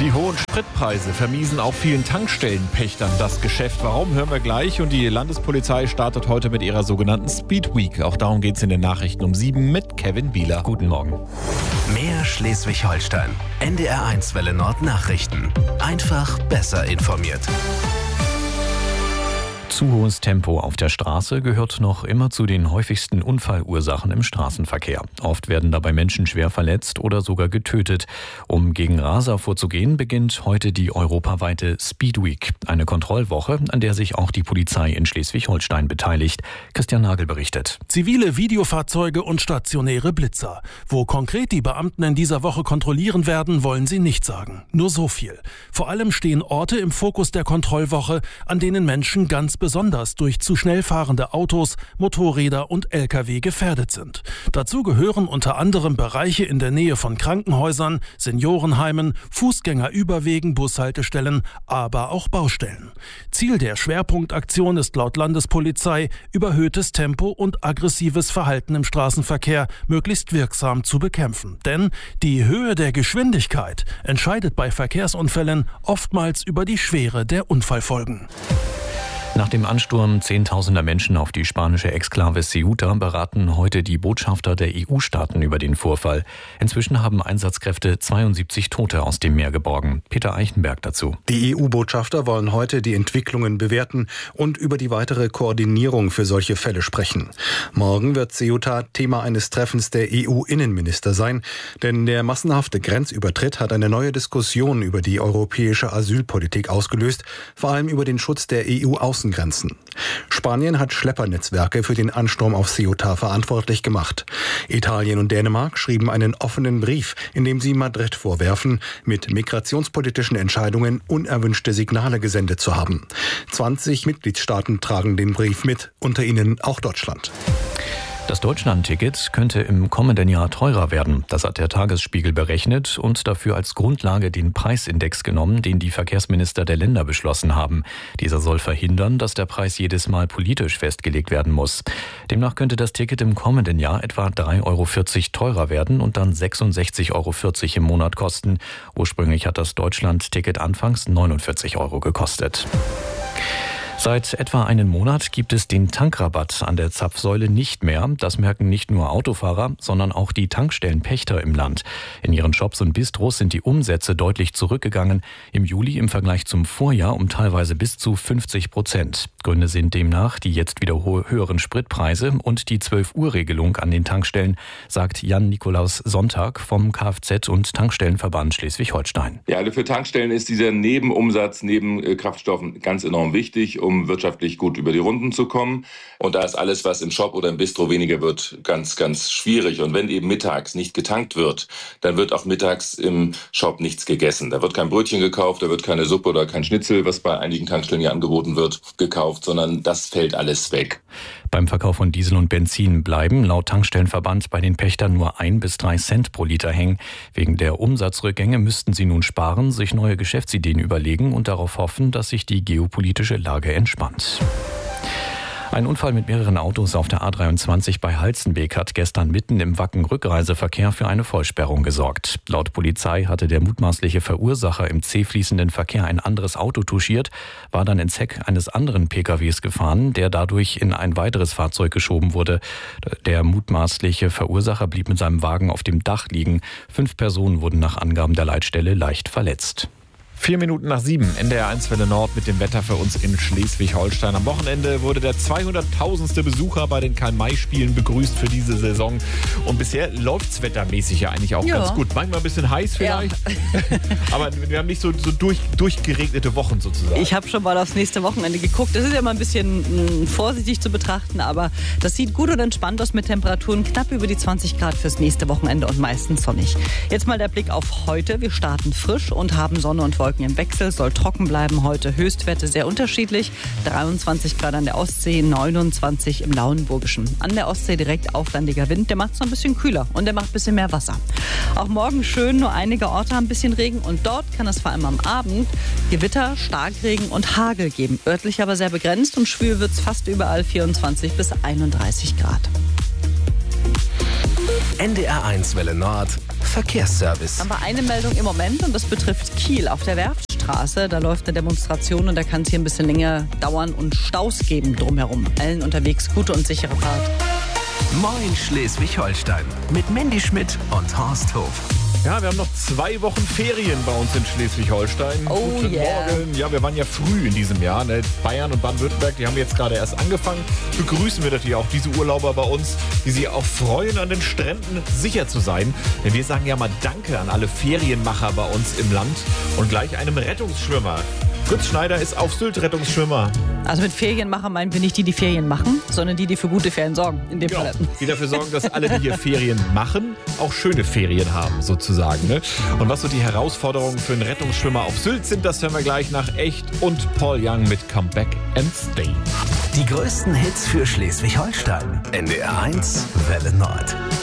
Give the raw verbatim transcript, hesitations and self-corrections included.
Die hohen Spritpreise vermiesen auch vielen Tankstellenpächtern das Geschäft. Warum, hören wir gleich. Und die Landespolizei startet heute mit ihrer sogenannten Speed Week. Auch darum geht es in den Nachrichten um sieben mit Kevin Bieler. Guten Morgen. Mehr Schleswig-Holstein. N D R eins Welle Nord Nachrichten. Einfach besser informiert. Zu hohes Tempo auf der Straße gehört noch immer zu den häufigsten Unfallursachen im Straßenverkehr. Oft werden dabei Menschen schwer verletzt oder sogar getötet. Um gegen Raser vorzugehen, beginnt heute die europaweite Speed Week, eine Kontrollwoche, an der sich auch die Polizei in Schleswig-Holstein beteiligt. Christian Nagel berichtet. Zivile Videofahrzeuge und stationäre Blitzer. Wo konkret die Beamten in dieser Woche kontrollieren werden, wollen sie nicht sagen. Nur so viel. Vor allem stehen Orte im Fokus der Kontrollwoche, an denen Menschen ganz besonders durch zu schnell fahrende Autos, Motorräder und L K W gefährdet sind. Dazu gehören unter anderem Bereiche in der Nähe von Krankenhäusern, Seniorenheimen, Fußgängerüberwegen, Bushaltestellen, aber auch Baustellen. Ziel der Schwerpunktaktion ist laut Landespolizei, überhöhtes Tempo und aggressives Verhalten im Straßenverkehr möglichst wirksam zu bekämpfen. Denn die Höhe der Geschwindigkeit entscheidet bei Verkehrsunfällen oftmals über die Schwere der Unfallfolgen. Nach dem Ansturm zehntausender Menschen auf die spanische Exklave Ceuta beraten heute die Botschafter der E U-Staaten über den Vorfall. Inzwischen haben Einsatzkräfte zweiundsiebzig Tote aus dem Meer geborgen. Peter Eichenberg dazu. Die E U-Botschafter wollen heute die Entwicklungen bewerten und über die weitere Koordinierung für solche Fälle sprechen. Morgen wird Ceuta Thema eines Treffens der E U-Innenminister sein, denn der massenhafte Grenzübertritt hat eine neue Diskussion über die europäische Asylpolitik ausgelöst, vor allem über den Schutz der E U-Außengrenzen. Spanien hat Schleppernetzwerke für den Ansturm auf Ceuta verantwortlich gemacht. Italien und Dänemark schrieben einen offenen Brief, in dem sie Madrid vorwerfen, mit migrationspolitischen Entscheidungen unerwünschte Signale gesendet zu haben. zwanzig Mitgliedstaaten tragen den Brief mit, unter ihnen auch Deutschland. Das Deutschland-Ticket könnte im kommenden Jahr teurer werden. Das hat der Tagesspiegel berechnet und dafür als Grundlage den Preisindex genommen, den die Verkehrsminister der Länder beschlossen haben. Dieser soll verhindern, dass der Preis jedes Mal politisch festgelegt werden muss. Demnach könnte das Ticket im kommenden Jahr etwa drei Euro vierzig teurer werden und dann sechsundsechzig Euro vierzig im Monat kosten. Ursprünglich hat das Deutschland-Ticket anfangs neunundvierzig Euro gekostet. Seit etwa einem Monat gibt es den Tankrabatt an der Zapfsäule nicht mehr. Das merken nicht nur Autofahrer, sondern auch die Tankstellenpächter im Land. In ihren Shops und Bistros sind die Umsätze deutlich zurückgegangen. Im Juli im Vergleich zum Vorjahr um teilweise bis zu fünfzig Prozent. Gründe sind demnach die jetzt wieder höheren Spritpreise und die zwölf-Uhr-Regelung an den Tankstellen, sagt Jan-Nikolaus Sonntag vom Kfz- und Tankstellenverband Schleswig-Holstein. Ja, also für Tankstellen ist dieser Nebenumsatz neben Kraftstoffen ganz enorm wichtig, um um wirtschaftlich gut über die Runden zu kommen. Und da ist alles, was im Shop oder im Bistro weniger wird, ganz, ganz schwierig. Und wenn eben mittags nicht getankt wird, dann wird auch mittags im Shop nichts gegessen. Da wird kein Brötchen gekauft, da wird keine Suppe oder kein Schnitzel, was bei einigen Tankstellen hier angeboten wird, gekauft, sondern das fällt alles weg. Beim Verkauf von Diesel und Benzin bleiben laut Tankstellenverband bei den Pächtern nur ein bis drei Cent pro Liter hängen. Wegen der Umsatzrückgänge müssten sie nun sparen, sich neue Geschäftsideen überlegen und darauf hoffen, dass sich die geopolitische Lage entspannt. Ein Unfall mit mehreren Autos auf der A dreiundzwanzig bei Halstenbek hat gestern mitten im Wacken-Rückreiseverkehr für eine Vollsperrung gesorgt. Laut Polizei hatte der mutmaßliche Verursacher im zäh-fließenden Verkehr ein anderes Auto touchiert, war dann ins Heck eines anderen P K Ws gefahren, der dadurch in ein weiteres Fahrzeug geschoben wurde. Der mutmaßliche Verursacher blieb mit seinem Wagen auf dem Dach liegen. Fünf Personen wurden nach Angaben der Leitstelle leicht verletzt. Vier Minuten nach sieben, N D R eins Welle Nord mit dem Wetter für uns in Schleswig-Holstein. Am Wochenende wurde der zweihunderttausendste Besucher bei den Karl-May-Spielen begrüßt für diese Saison. Und bisher läuft's wettermäßig ja eigentlich auch ja. ganz gut. Manchmal ein bisschen heiß vielleicht, ja. aber wir haben nicht so, so durch, durchgeregnete Wochen sozusagen. Ich habe schon mal aufs nächste Wochenende geguckt. Das ist ja mal ein bisschen mh, vorsichtig zu betrachten, aber das sieht gut und entspannt aus mit Temperaturen knapp über die zwanzig Grad fürs nächste Wochenende und meistens sonnig. Jetzt mal der Blick auf heute. Wir starten frisch und haben Sonne und Wolken im Wechsel, soll trocken bleiben heute. Höchstwerte sehr unterschiedlich. dreiundzwanzig Grad an der Ostsee, neunundzwanzig im Lauenburgischen. An der Ostsee direkt auflandiger Wind, der macht es noch ein bisschen kühler und der macht ein bisschen mehr Wasser. Auch morgen schön, nur einige Orte haben ein bisschen Regen und dort kann es vor allem am Abend Gewitter, Starkregen und Hagel geben. Örtlich aber sehr begrenzt und schwül wird es fast überall, vierundzwanzig bis einunddreißig Grad. N D R eins Welle Nord Verkehrsservice. Haben wir eine Meldung im Moment und das betrifft Kiel auf der Werftstraße. Da läuft eine Demonstration und da kann es hier ein bisschen länger dauern und Staus geben drumherum. Allen unterwegs gute und sichere Fahrt. Moin Schleswig-Holstein mit Mandy Schmidt und Horst Hof. Ja, wir haben noch zwei Wochen Ferien bei uns in Schleswig-Holstein. Oh, Guten yeah. Morgen. Ja, wir waren ja früh in diesem Jahr. Ne? Bayern und Baden-Württemberg, die haben jetzt gerade erst angefangen. Begrüßen wir natürlich auch diese Urlauber bei uns, die sich auch freuen, an den Stränden sicher zu sein. Denn wir sagen ja mal Danke an alle Ferienmacher bei uns im Land und gleich einem Rettungsschwimmer. Fritz Schneider ist auf Sylt Rettungsschwimmer. Also mit Ferienmacher meinen wir nicht die, die Ferien machen, sondern die, die für gute Ferien sorgen. In dem Genau, Fall. die dafür sorgen, dass alle, die hier Ferien machen, auch schöne Ferien haben, sozusagen. Ne? Und was so die Herausforderungen für einen Rettungsschwimmer auf Sylt sind, das hören wir gleich nach Echt und Paul Young mit Come Back and Stay. Die größten Hits für Schleswig-Holstein. N D R eins Welle Nord.